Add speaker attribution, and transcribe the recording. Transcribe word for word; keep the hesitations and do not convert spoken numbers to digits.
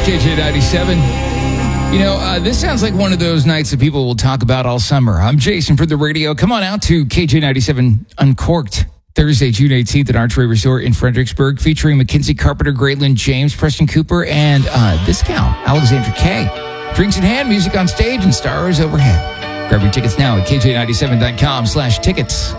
Speaker 1: K J ninety-seven. You know, uh, this sounds like one of those nights that people will talk about all summer. I'm Jason for the radio. Come on out to K J ninety-seven Uncorked, Thursday, June eighteenth at Archway Resort in Fredericksburg, featuring Mackenzie Carpenter, Graylin James, Preston Cooper, and uh, this gal, Alexandra Kay. Drinks in hand, music on stage, and stars overhead. Grab your tickets now at K J ninety-seven dot com slash tickets.